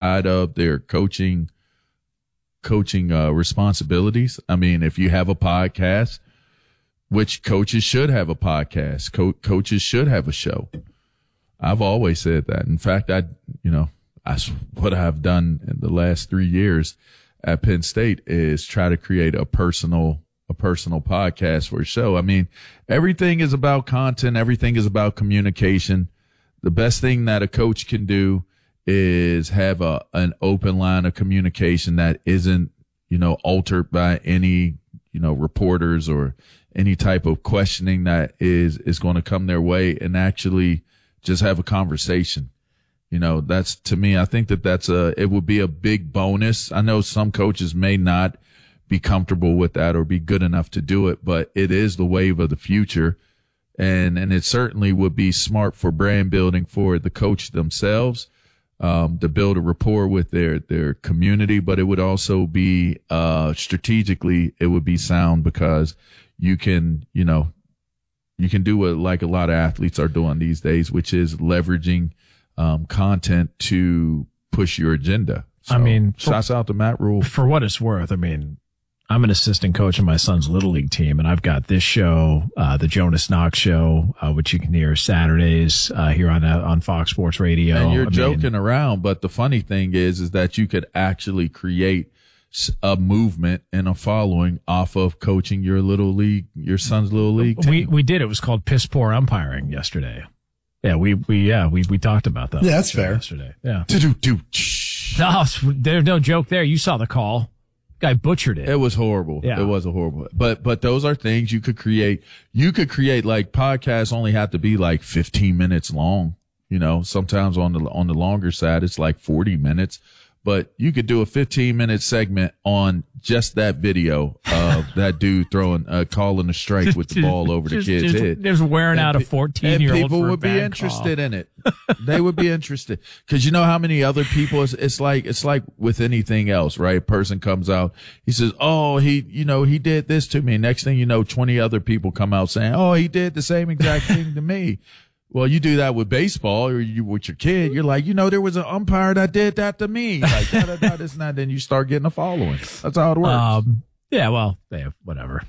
outside of their coaching responsibilities. I mean, if you have a podcast, which coaches should have a podcast, coaches should have a show. I've always said that. In fact, that's what I've done in the last 3 years at Penn State is try to create a personal podcast for a show. I mean, everything is about content. Everything is about communication. The best thing that a coach can do is have an open line of communication that isn't, altered by any, reporters or any type of questioning that is going to come their way, and actually just have a conversation. That's, to me, I think it would be a big bonus. I know some coaches may not be comfortable with that or be good enough to do it, but it is the wave of the future. And it certainly would be smart for brand building for the coach themselves, to build a rapport with their community, but it would also be, strategically, it would be sound because you can do what like a lot of athletes are doing these days, which is leveraging, content to push your agenda. So, shouts out to Matt Rule. For what it's worth, I'm an assistant coach on my son's Little League team, and I've got this show, the Jonas Knox Show, which you can hear Saturdays here on Fox Sports Radio. And you're joking around, but the funny thing is that you could actually create a movement and a following off of coaching your son's Little League team. We did. It was called Piss Poor Umpiring yesterday. Yeah, we talked about that. Yeah, that's fair. Yesterday. Yeah. No, there's no joke there. You saw the call. Guy butchered it. It was horrible. Yeah. It was a horrible. But those are things you could create. You could create, like, podcasts only have to be like 15 minutes long. Sometimes on the longer side, it's like 40 minutes. But you could do a 15-minute segment on just that video of that dude calling a strike with the ball over the kid's head. Just wearing out a 14-year-old. And people would be interested in it. They would be interested. Cause you know how many other people, it's like with anything else, right? A person comes out, he says, oh, he did this to me. Next thing you know, 20 other people come out saying, oh, he did the same exact thing to me. Well, you do that with baseball or with your kid. You're like, there was an umpire that did that to me. Like, this and that. Then you start getting a following. That's how it works. Whatever.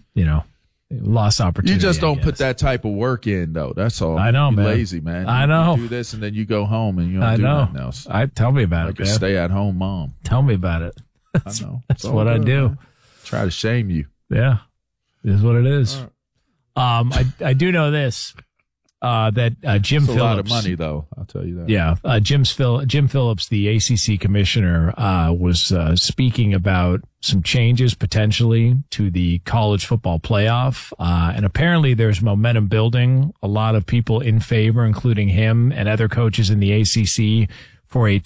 Lost opportunity. You just don't put that type of work in, though. That's all. I know, man. Lazy, man. I know. You do this and then you go home and you don't do nothing else. Tell me about like it, man. A stay-at-home mom. Tell me about it. I know. That's what I do. Man. Try to shame you. Yeah. It is what it is. Right. I do know this. That Jim Phillips. A lot of money, though. I'll tell you that. Yeah, Jim Phillips, the ACC commissioner, was speaking about some changes potentially to the college football playoff, and apparently there's momentum building. A lot of people in favor, including him and other coaches in the ACC, for a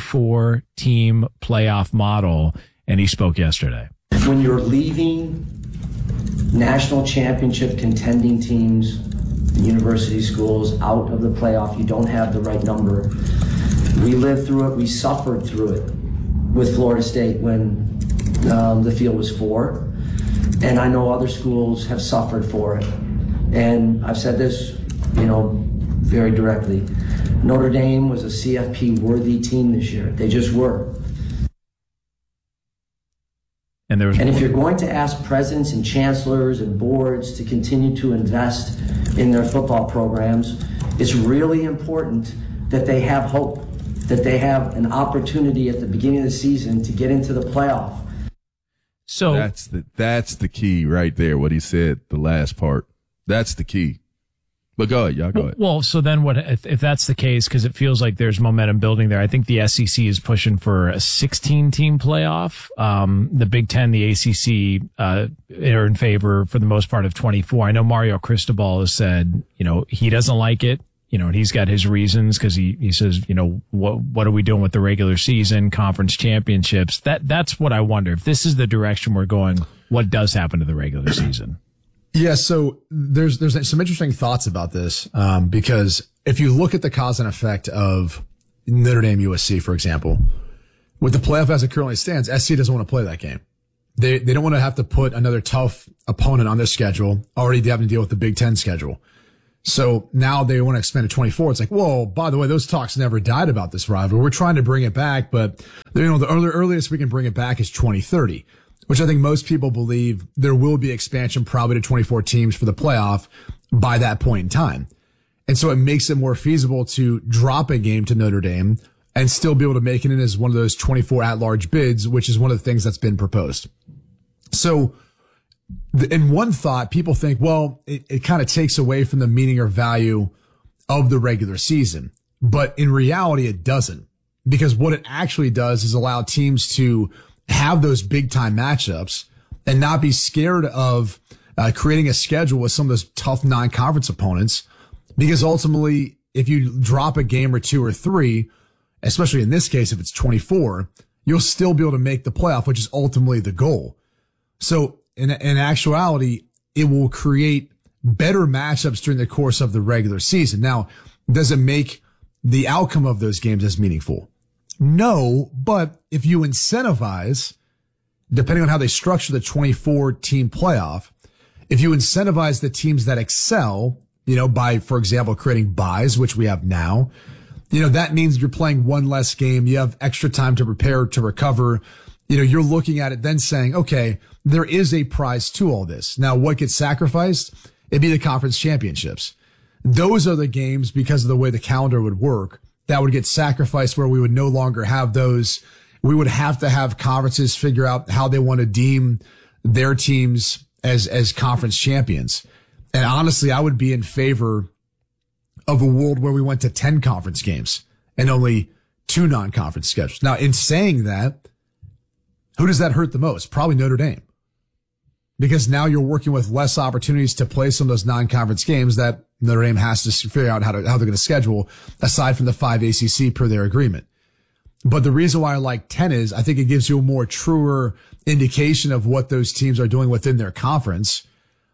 24-team playoff model. And he spoke yesterday. When you're leaving national championship contending teams, university schools out of the playoff, you don't have the right number. We lived through it. We suffered through it with Florida State when the field was 4. And I know other schools have suffered for it. And I've said this, very directly. Notre Dame was a CFP-worthy team this year. They just were. And if you're going to ask presidents and chancellors and boards to continue to invest in their football programs, it's really important that they have hope, that they have an opportunity at the beginning of the season to get into the playoff. So that's the key right there, what he said, the last part. That's the key. But go ahead, y'all go ahead. Well, so then what, if that's the case, because it feels like there's momentum building there, I think the SEC is pushing for a 16-team playoff. The Big Ten, the ACC, are in favor for the most part of 24. I know Mario Cristobal has said, he doesn't like it. And he's got his reasons because he says, what are we doing with the regular season, conference championships? That's what I wonder. If this is the direction we're going, what does happen to the regular season? Yeah, so there's some interesting thoughts about this, because if you look at the cause and effect of Notre Dame USC, for example, with the playoff as it currently stands, SC doesn't want to play that game. They don't want to have to put another tough opponent on their schedule, already having to deal with the Big Ten schedule. So now they want to expand to 24. It's like, whoa, by the way, those talks never died about this rivalry. We're trying to bring it back, but the earliest we can bring it back is 2030, which I think most people believe there will be expansion probably to 24 teams for the playoff by that point in time. And so it makes it more feasible to drop a game to Notre Dame and still be able to make it in as one of those 24 at-large bids, which is one of the things that's been proposed. So in one thought, people think, well, it kind of takes away from the meaning or value of the regular season. But in reality, it doesn't, because what it actually does is allow teams to have those big time matchups and not be scared of creating a schedule with some of those tough non-conference opponents. Because ultimately, if you drop a game or two or three, especially in this case, if it's 24, you'll still be able to make the playoff, which is ultimately the goal. So in actuality, it will create better matchups during the course of the regular season. Now, does it make the outcome of those games as meaningful? No, but if you incentivize, depending on how they structure the 24 team playoff, if you incentivize the teams that excel, by, for example, creating buys, which we have now, that means you're playing one less game. You have extra time to prepare, to recover. You're looking at it then saying, okay, there is a prize to all this. Now, what gets sacrificed? It'd be the conference championships. Those are the games, because of the way the calendar would work, that would get sacrificed, where we would no longer have those. We would have to have conferences figure out how they want to deem their teams as conference champions. And honestly, I would be in favor of a world where we went to 10 conference games and only 2 non-conference schedules. Now, in saying that, who does that hurt the most? Probably Notre Dame. Because now you're working with less opportunities to play some of those non-conference games that Notre Dame has to figure out how they're going to schedule, aside from the 5 ACC per their agreement. But the reason why I like 10 is I think it gives you a more truer indication of what those teams are doing within their conference.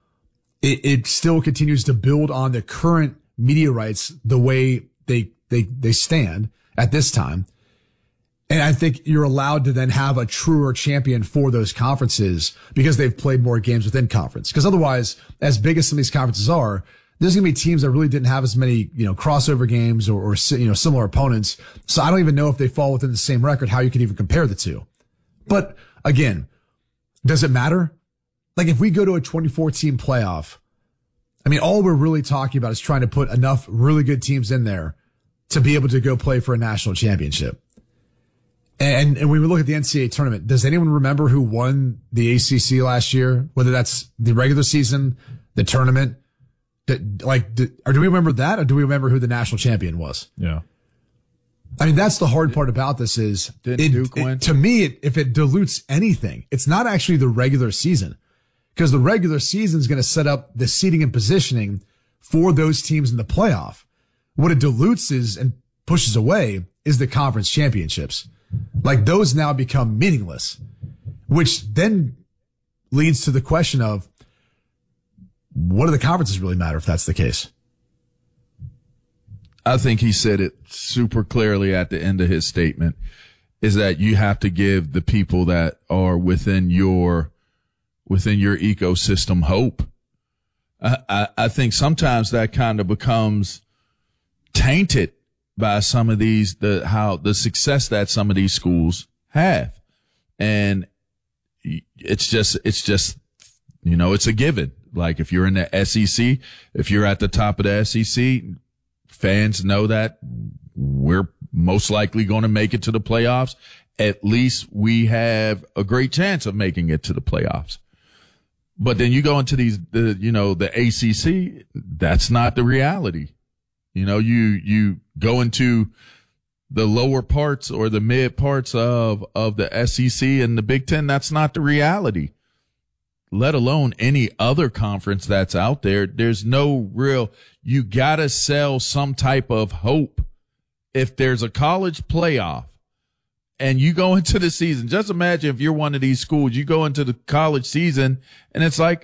It still continues to build on the current media rights the way they stand at this time. And I think you're allowed to then have a truer champion for those conferences because they've played more games within conference. Because otherwise, as big as some of these conferences are, there's going to be teams that really didn't have as many, crossover games or similar opponents. So I don't even know if they fall within the same record, how you can even compare the two. But again, does it matter? Like, if we go to a 24 team playoff, all we're really talking about is trying to put enough really good teams in there to be able to go play for a national championship. And when we look at the NCAA tournament, does anyone remember who won the ACC last year? Whether that's the regular season, the tournament, or do we remember that, or do we remember who the national champion was? Yeah. That's the hard part about this is, to me, if it dilutes anything, it's not actually the regular season, because the regular season is going to set up the seeding and positioning for those teams in the playoff. What it dilutes is and pushes away is the conference championships. Like, those now become meaningless, which then leads to the question of, what do the conferences really matter if that's the case? I think he said it super clearly at the end of his statement, is that you have to give the people that are within your ecosystem hope. I think sometimes that kind of becomes tainted by some of these, the success that some of these schools have. And it's just, it's a given. Like, if you're in the SEC, if you're at the top of the SEC, fans know that we're most likely going to make it to the playoffs. At least we have a great chance of making it to the playoffs. But then you go into the ACC, that's not the reality. You go into the lower parts or the mid parts of the SEC and the Big Ten, that's not the reality. Let alone any other conference that's out there. There's no real, you gotta sell some type of hope. If there's a college playoff and you go into the season, just imagine if you're one of these schools, you go into the college season and it's like,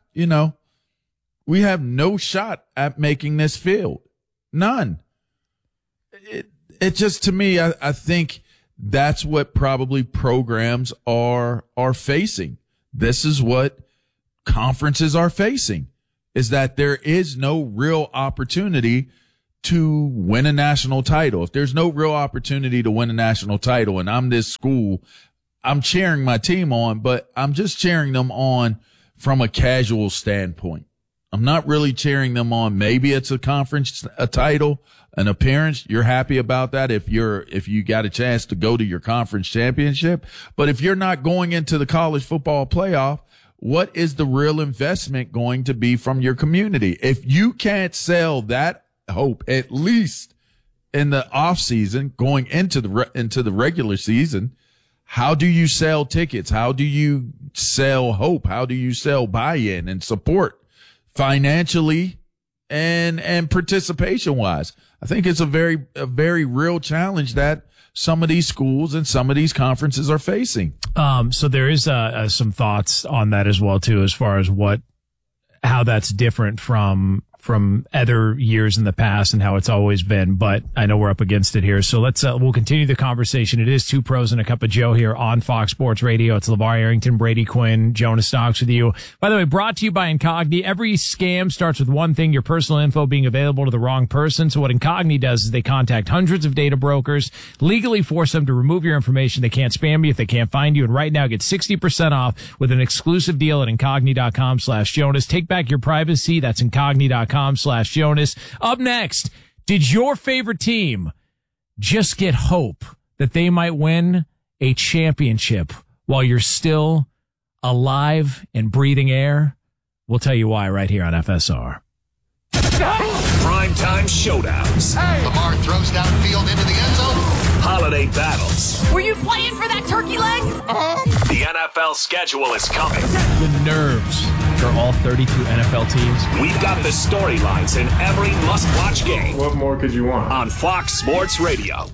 we have no shot at making this field. None. It just, to me, I think that's what probably programs are facing. This is what conferences are facing, is that there is no real opportunity to win a national title. If there's no real opportunity to win a national title and I'm this school, I'm cheering my team on, but I'm just cheering them on from a casual standpoint. I'm not really cheering them on. Maybe it's a conference, a title, an appearance. You're happy about that if you got a chance to go to your conference championship. But if you're not going into the college football playoff, what is the real investment going to be from your community? If you can't sell that hope, at least in the off season, going into the regular season, how do you sell tickets? How do you sell hope? How do you sell buy-in and support financially and participation wise? I think it's a very real challenge that some of these schools and some of these conferences are facing. So there is some thoughts on that as well too, as far as how that's different from other years in the past and how it's always been, but I know we're up against it here. So we'll continue the conversation. It is Two Pros and a Cup of Joe here on Fox Sports Radio. It's LeVar Arrington, Brady Quinn, Jonas Knox with you. By the way, brought to you by Incogni. Every scam starts with one thing, your personal info being available to the wrong person. So what Incogni does is they contact hundreds of data brokers, legally force them to remove your information. They can't spam you if they can't find you. And right now, get 60% off with an exclusive deal at Incogni.com/Jonas. Take back your privacy. That's Incogni.com/Jonas. Up next, did your favorite team just get hope that they might win a championship while you're still alive and breathing air? We'll tell you why right here on FSR. Primetime showdowns. Hey. Lamar throws downfield into the end zone. Holiday battles. Were you playing for that turkey leg? The NFL schedule is coming. The nerves for all 32 NFL teams. We've got the storylines in every must-watch game. What more could you want? On Fox Sports Radio.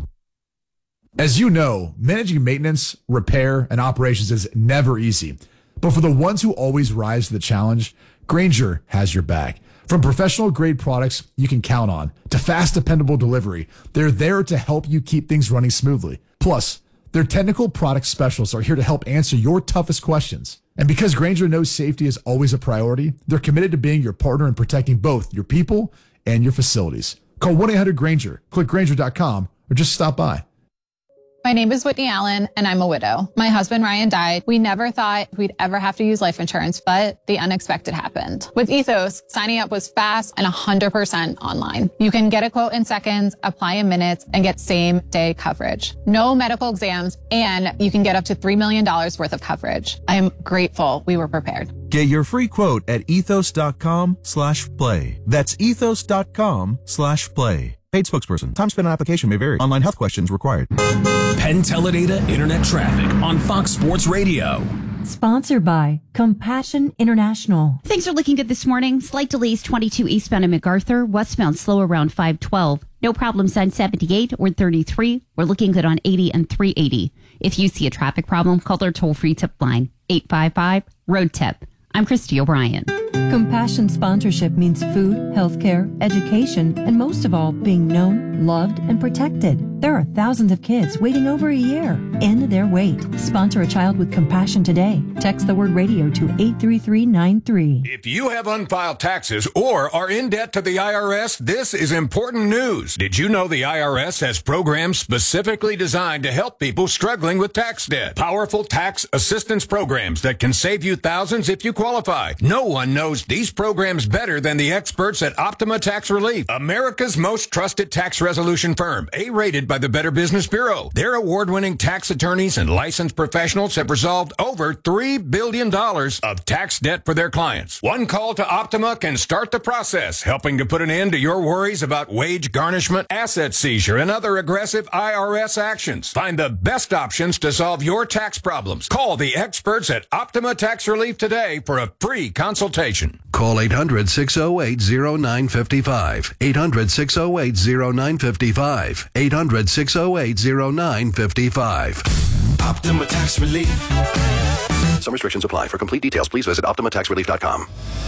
As you know, managing maintenance, repair, and operations is never easy. But for the ones who always rise to the challenge, Grainger has your back. From professional-grade products you can count on to fast, dependable delivery, they're there to help you keep things running smoothly. Plus, their technical product specialists are here to help answer your toughest questions. And because Grainger knows safety is always a priority, they're committed to being your partner in protecting both your people and your facilities. Call 1-800-GRAINGER, click Grainger.com, or just stop by. My name is Whitney Allen, and I'm a widow. My husband, Ryan, died. We never thought we'd ever have to use life insurance, but the unexpected happened. With Ethos, signing up was fast and 100% online. You can get a quote in seconds, apply in minutes, and get same-day coverage. No medical exams, and you can get up to $3 million worth of coverage. I am grateful we were prepared. Get your free quote at ethos.com/play. That's ethos.com/play. Paid spokesperson. Time spent on application may vary. Online health questions required. Penn Teledata Internet Traffic on Fox Sports Radio. Sponsored by Compassion International. Things are looking good this morning. Slight delays 22 eastbound in MacArthur. Westbound slow around 512. No problems on 78 or 33. We're looking good on 80 and 380. If you see a traffic problem, call our toll-free tip line, 855-ROAD-TIP. I'm Christy O'Brien. Compassion sponsorship means food, healthcare, education, and most of all, being known, loved, and protected. There are thousands of kids waiting over a year. End their wait. Sponsor a child with compassion today. Text the word radio to 83393. If you have unfiled taxes or are in debt to the IRS, this is important news. Did you know the IRS has programs specifically designed to help people struggling with tax debt? Powerful tax assistance programs that can save you thousands if you qualify. No one knows these programs better than the experts at Optima Tax Relief, America's most trusted tax resolution firm, A-rated by the Better Business Bureau. Their award-winning tax attorneys and licensed professionals have resolved over $3 billion of tax debt for their clients. One call to Optima can start the process, helping to put an end to your worries about wage garnishment, asset seizure, and other aggressive IRS actions. Find the best options to solve your tax problems. Call the experts at Optima Tax Relief today for a free consultation. Call 800-608-0955. 800-608-0955. 800-608-0955. Optima Tax Relief. Some restrictions apply. For complete details, please visit OptimaTaxRelief.com.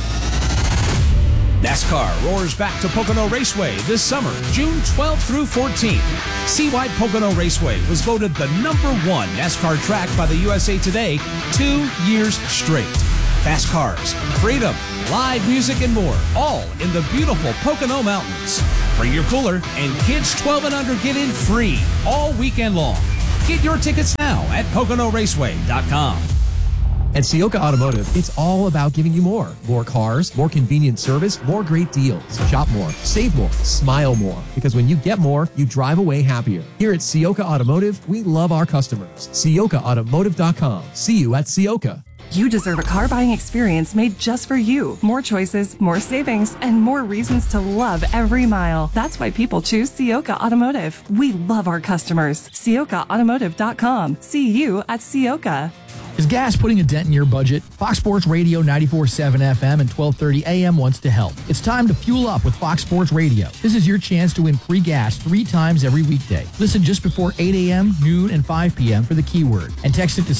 NASCAR roars back to Pocono Raceway this summer, June 12th through 14th. Seawide Pocono Raceway was voted the #1 NASCAR track by the USA Today 2 years straight. fast cars, freedom, live music, and more, all in the beautiful Pocono Mountains. Bring your cooler, and kids 12 and under get in free all weekend long. Get your tickets now at PoconoRaceway.com. At Ciocca Automotive, it's all about giving you more. More cars, more convenient service, more great deals. Shop more, save more, smile more. Because when you get more, you drive away happier. Here at Ciocca Automotive, we love our customers. CioccaAutomotive.com. See you at Ciocca. You deserve a car buying experience made just for you. More choices, more savings, and more reasons to love every mile. That's why people choose Ciocca Automotive. We love our customers. CioccaAutomotive.com. See you at Ciocca. Is gas putting a dent in your budget? Fox Sports Radio 94.7 FM and 1230 AM wants to help. It's time to fuel up with Fox Sports Radio. This is your chance to win free gas 3 times every weekday. Listen just before 8 a.m., noon, and 5 p.m. for the keyword. And text it to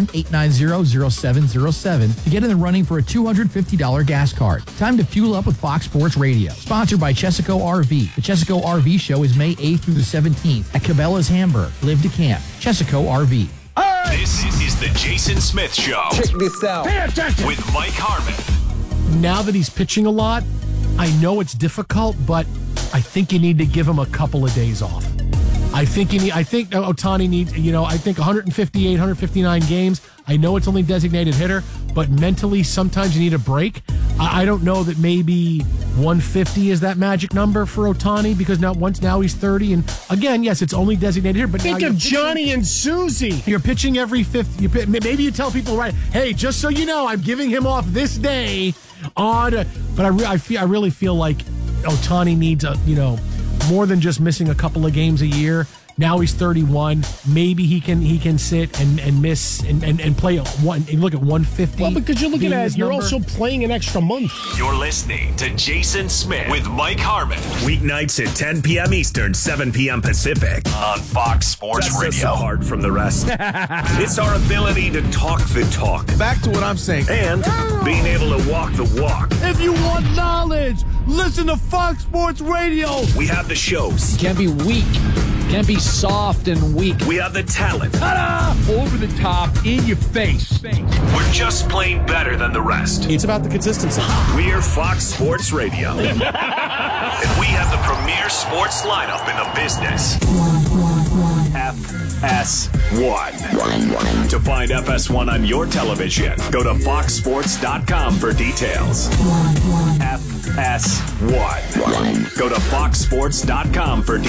610-890-0707 to get in the running for a $250 gas card. Time to fuel up with Fox Sports Radio. Sponsored by Chesaco RV. The Chesaco RV Show is May 8th through the 17th at Cabela's Hamburg. Live to camp. Chesaco RV. This is the Jason Smith Show. Check this out. Pay attention. With Mike Harmon. Now that he's pitching a lot, I know it's difficult, but I think you need to give him a couple of days off. I think Ohtani needs, I think 158, 159 games. I know it's only designated hitter, but mentally sometimes you need a break. I don't know that maybe 150 is that magic number for Ohtani because now he's 30. And again, yes, it's only designated hitter. But think of Johnny and Susie. You're pitching every fifth. Maybe you tell people, right, hey, just so you know, I'm giving him off this day. But I really feel like Ohtani needs more than just missing a couple of games a year. Now he's 31. Maybe he can sit and miss and play one and look at 150. Well, because you're looking at you're also playing an extra month. You're listening to Jason Smith with Mike Harmon. Weeknights at 10 p.m. Eastern, 7 p.m. Pacific on Fox Sports Radio. Sets us apart from the rest. It's our ability to talk the talk. Back to what I'm saying. And being able to walk the walk. If you want knowledge, listen to Fox Sports Radio. We have the shows. You can't be weak. Can't be soft and weak. We have the talent. Ta-da! Over the top, in your face. We're just plain better than the rest. It's about the consistency. We're Fox Sports Radio. And we have the premier sports lineup in the business. FS1. To find FS1 on your television, go to foxsports.com for details. FS1. Go to foxsports.com for details.